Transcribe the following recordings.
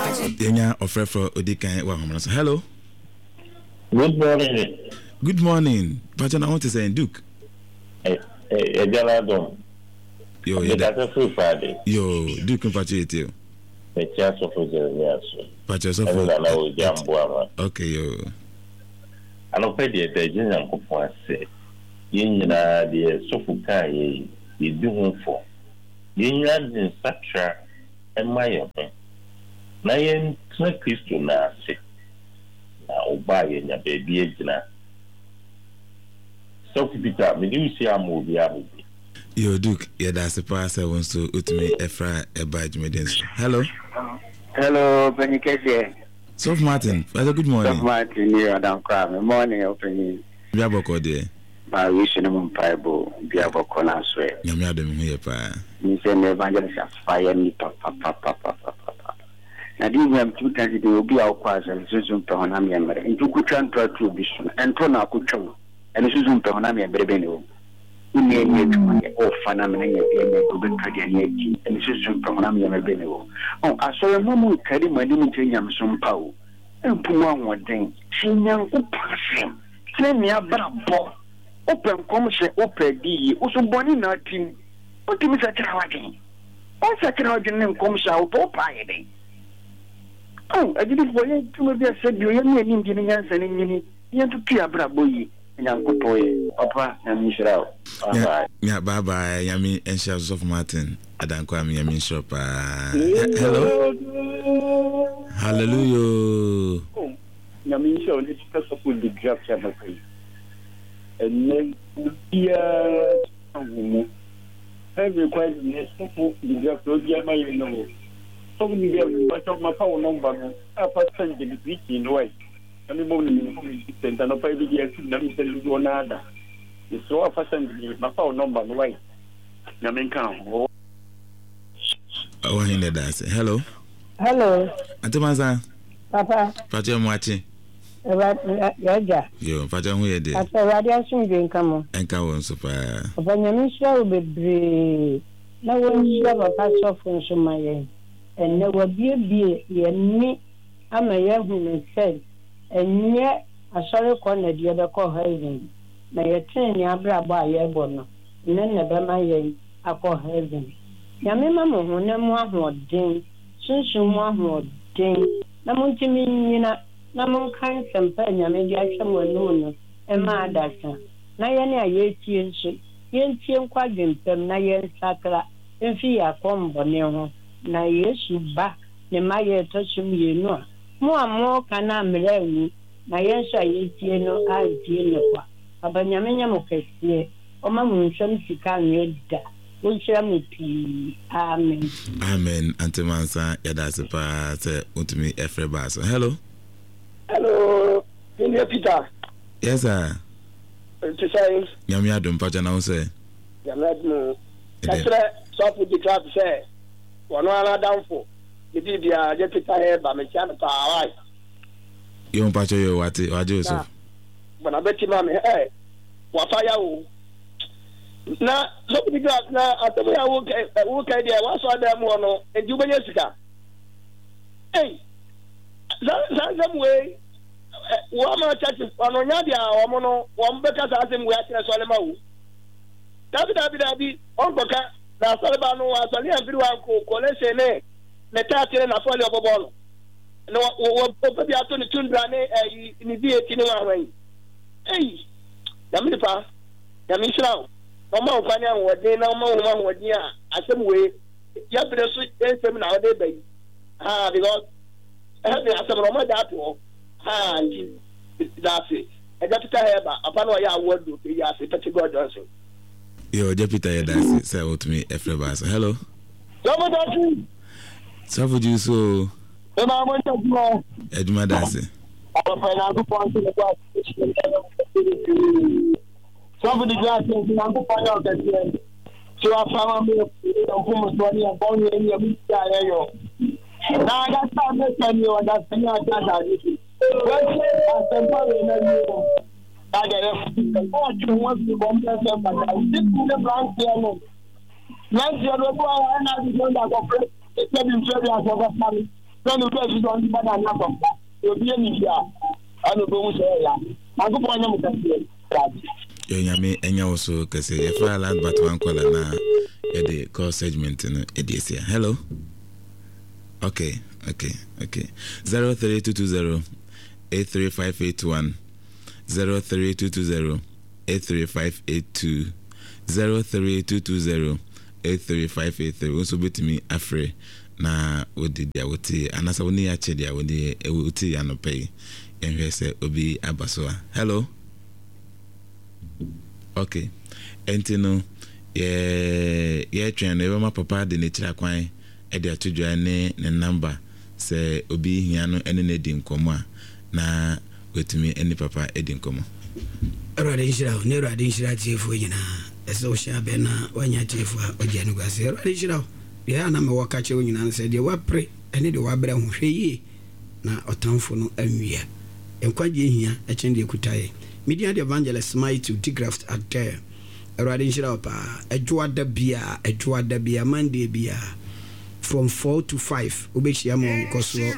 Yenya offer Odikan Wahomas. Hello. Good morning. Good morning. Pacha, I want to say Duke. Ejalado. Yo, Duke and Pacha you. The chance of the Pacha so okay, yo. I don't pay the general coupon say. Yina the Sofuka ye do for. Yina in structure and my own. Nayan Christo na say. Now buy in your baby agent. So Peter, me do see a movie. Yo, Duke, yeah, that's the pass I want to ultimate Efra Ebaj Medins. Hello. Hello, Penny Casey. Soft Martin, good morning. Soft Martin, you are down crab. Morning, opening. Biaboko, dear. My wishing them Bible, Biaboko, I swear. Yamadam here, pa. You say, evangelist, fire me, papa. Now, these are 2 times they will be our class and Susan Pahonami and Mary. And you could transfer to Bishop and Tona Kucho and Susan Pahonami and Brebeno. Who may need or Fanamania and Susan Pahonami and Brebeno. Oh, I saw a moment carrying my limiting Yamson Pow and Puan one thing. She young passing. Send me a brabo. Open commercial, open D, also born in our team. What do you say? All such an ordinary commercial, Popeye. Oh, I didn't for you to be said you and Indian answer in you to Kia Braboy and Uncle Poy, Papa and Michelle. Yeah, bye bye, Yami and Shells of Martin. I don't call me Yamin Shop. Hello. Hallelujah. Yamin Show, it's just a full big job, and then, every question is simple, the job to Yama, know. So we get my phone number. I send the week in way. And the morning and I pay the year to them to another. It's so I send my phone number away. Namin come. Oh, in the dance. Hello. Hello. Antomaza. Papa. Pacha Mwachi. Yaja. Yo, Pacha Huye de. After radiation being come on. And come on, super. When you miss you, be no one shall a pass off from Shumaye. And there will be a me. I'm a young woman said, and yet I saw a corner the other call heaven. May a 10 year by a bono, and then never my I call heaven. Yamima, who never more ding, soon more ding. Namuntimina, Namon kind some pen, maybe I someone known, and my doctor. Nayana ye yen quadrant, Nayan Sakra, and Fia combo near. Na Yesu ba ne maye tochum ye no mo kana mrewu na yensa yetie no atie ne kwa abanyamenya mokese o ma munhwam sika nyeda wonhira mepi amen antemansa yada sepa se untumi efreba so hello Peter. Yes sir. To say nyame adom pacha na wo say nyame kasre so put the class say one down for the Bibia, Jessica here by Mechanic Power. You don't patch your what Joseph. But I bet you, mammy, hey, what fire? Now, look at the glass now. I tell you, I will get there. What's all them one and you, Jessica? Hey, some way. One more church on Yadia, one better as him, we are Solomon. David, Uncle. Na Salibano was only everyone who collected the target and a follow of a ball. No, what be out on the Tundrane in the theatre. Hey, Yamipa, Yamisha, no more finding what they know more what year. As some way, you have to switch them nowadays, baby. Because I have to some Roma that war. That's it. I got to tell her upon what I would do. Yes, it's a good Johnson. Yo, Deputy Yadasi, say out to me, Efrebas. Hello. So, would you so? Edma Dasi. Somebody glass and find out that so I found me almost 20 and born in your now I got time to tell you that's the I get it. I want to bomb yourself, but I stick to the blank piano. Once you're the boy, I'm not going to go. It's getting very as a family. no go to on bad na from you be me here anu go say ya mago po nyam ka se yo nyame enya wo so kase e fa land but one call na e de call segment no e de sia hello okay 03220 83581 03220 83582 03220 83583 also betimi afre na wodi dia woti anasa woni ya che dia wodi woti ya no pay enhwe se obi abaso hello okay entino ye train e ma papa de ne kira kwan e de atodwa ne number se obi hia no ene ne di nkomo a na wetumi ene papa e di nkomo Rade Shira Chifu Yina, a social bena, when ya chief or Janugas, Rade Shira. Yeah, I'm a walker and said, you were pray, and it was better who ye. Now, a town for no year. And quite here, a change the Kutai. Media the evangelist might to digraft at there. A Rade Shira, a Juada beer, Monday beer. From 4 to 5, Ubishiamo, Koso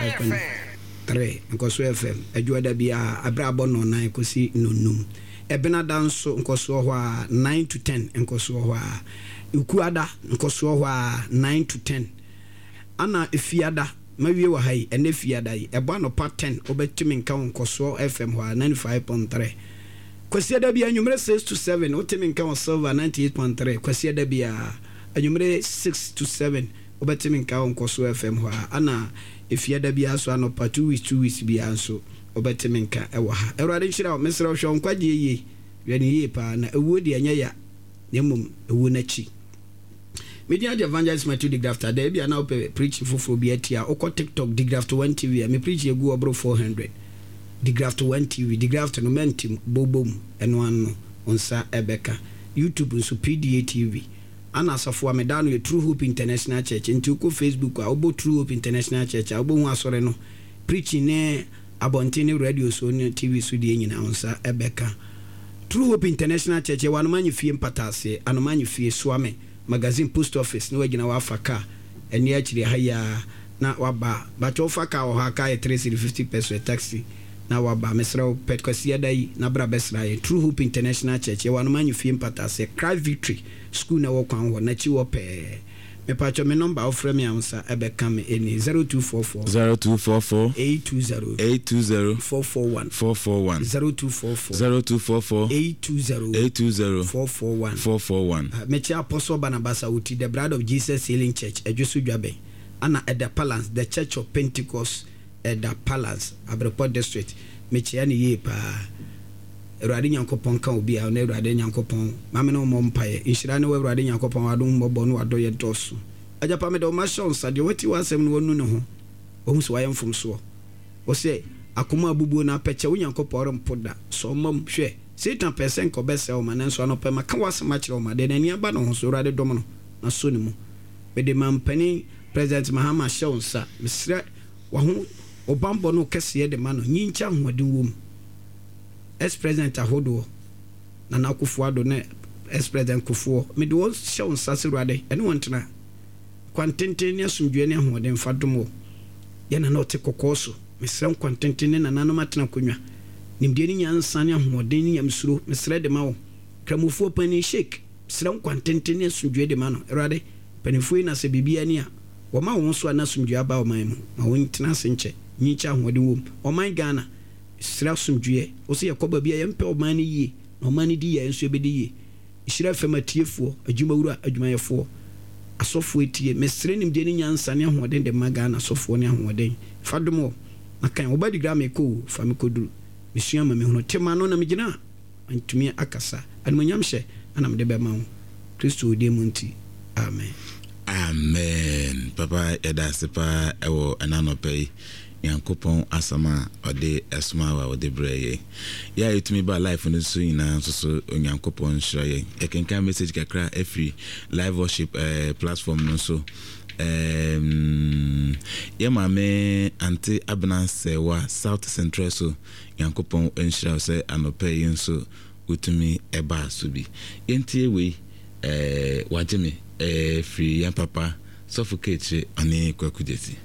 95.3, and Koso FM, a Juada beer, a Brabon no 9 Kosi no num. Ebena danso nkoso ho 9 to 10 nkoso ho ukuada nkoso ho 9 to 10 ana efiada mawie wa hai ene fiada yi ebo no pa 10 obetimi nka nkoso FM ho 95.3 kwasiada bia anwumre 6 to 7 otimi nka silver 98.3 kwasiada bia anwumre 6 to 7 obetimi nka nkoso FM ho ana efiada bia so anopa 2 weeks bia anso obetimenka ewa ha Ewurade nhyira mesra hwe nkwaje ye wani ye pa na ewu de anya ya nemum ewu na chi media the evangelist Matthew Digrafter there bia na ope preach foforo bia tia okọ TikTok Digrafter 1 TV me preach egu obro 400 Digrafter 1 TV Digrafter no mentim bobom eno anno onsa ebeka YouTube nso PDA TV ana asafo amedano ye True Hope International Church nti ko Facebook a obo True Hope International Church a obo hu asore no preaching ne Abontini radio so ne TV so die nyina onsa ebeka True Hope International Church wanu manyi fie mpatase anu manyi fie Swame magazine post office ne wagina wa afaka eni akiri haya na waba bacho faka o haka 350 peso taxi na waba mesra pet kwasi dai na bra besra ye True Hope International Church wanu manyi fie mpatase Christ Victory school na wo kwan ho na chi wo pe me pacho me number of frame amsa ebeka me eni 0244 820 441 0244 820 441 mechi apostle Barnabas uti the bride of Jesus Healing Church ejusu dwabe ana at the Palace the Church of Pentecost at the Palace Abreport District mechi ani ye pa Ewurade Nyankopon kan obi a na Ewurade Nyankopon mame no mo mpaye inhyira ne Ewurade Nyankopon wadom mbobɔ no wadɔ ye doso ajapa me do ma shon sade wati wasem no wonu ne ho ohun so wayem fom so o se akoma abubuo na peche wo Nyankopon rempoda so mam hwe Satan person ko bese o manen so no pe maka wasem a kire o made na ni aba no ho so Ewurade dom no na so ne mu be de mampani President Mahama shon sa misra wa ho obambo no kese de ma no nyincha hoden wom ex-president ahodo na Akufo-Addo ne ex-president Kufuor me do show sase Ewurade ene wontena kwantenten ne asumdwe ne ahoden fadomo ye na ote kokoso mesrem kwantenten ne nananom atena konwa nimde ni nyansa ne ahoden ne yamsuro mesre de mawo kramufuo pani shake mesrem kwantenten ne asumdwe de ma no Ewurade panifuo na se bibia ni a wo ma wo so na asumdwe aba wo man mu ma wontena senche nyicha ahoden wom o man Ghana Sra sumdwe o se yakoba bia yempe o man yi no man di ya enso ebedi yi Ishira famatiefo adwumawura adwumayefo asofo etie mesre nim de ni nyansa ne ahoden de magana asofo ne ahoden fadomo makan obadi gram eko famikodu misua ma me hono tema no na megina antumi akasa anmonyam hye anam de be ma wo Kristo de munti amen papa eda sepa ewo ananopai Yankopon asama ode esma wa ode breye ya etumi ba life no so ina so Yankopon hiraye ekenka message kakra every live worship platform no so ya mame anti Abna Sewa South Central so Yankopon enhira se anope yinso utumi eba so bi yentie we wajeme free yan papa suffocate ani kwakudesi